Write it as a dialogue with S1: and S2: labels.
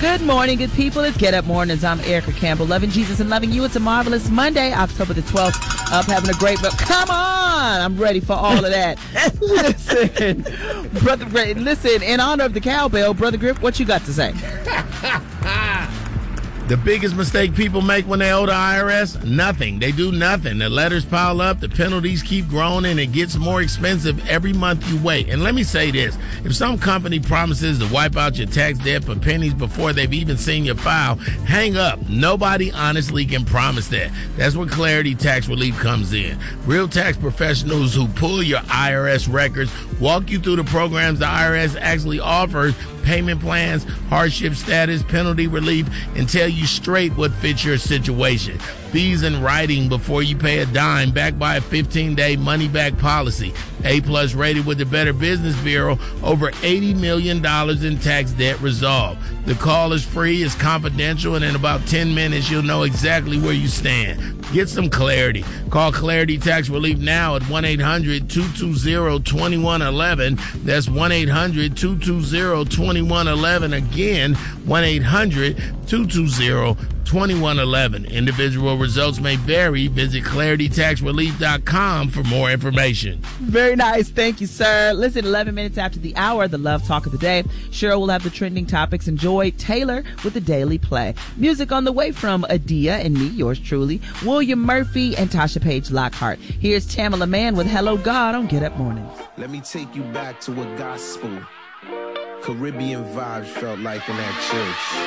S1: Good morning, good people. It's Get Up Mornings. I'm Erica Campbell. Loving Jesus and loving you. It's a marvelous Monday, October the 12th. Up having a great, but come on. I'm ready for all of that. Listen, in honor of the cowbell, Brother Grip, what you got to say?
S2: The biggest mistake people make when they owe the IRS? Nothing. They do nothing. The letters pile up, the penalties keep growing, and it gets more expensive every month you wait. And let me say this. If some company promises to wipe out your tax debt for pennies before they've even seen your file, hang up. Nobody honestly can promise that. That's where Clarity Tax Relief comes in. Real tax professionals who pull your IRS records, walk you through the programs the IRS actually offers, payment plans, hardship status, penalty relief, and tell you straight what fits your situation. Fees in writing before you pay a dime, backed by a 15-day money-back policy. A-plus rated with the Better Business Bureau, over $80 million in tax debt resolved. The call is free, it's confidential, and in about 10 minutes, you'll know exactly where you stand. Get some clarity. Call Clarity Tax Relief now at 1-800-220-2111. That's 1-800-220-2111. Again, 1-800-220-2111. Individual results may vary. Visit claritytaxrelief.com for more information.
S1: Very nice. Thank you, sir. Listen, 11 minutes after the hour, the Love Talk of the Day. Cheryl will have the trending topics. Enjoy Taylor with the Daily Play. Music on the way from Adia and me, yours truly, William Murphy and Tasha Page Lockhart. Here's Tamala Mann with Hello God on Get Up Mornings.
S3: Let me take you back to what gospel, Caribbean vibes felt like in that church.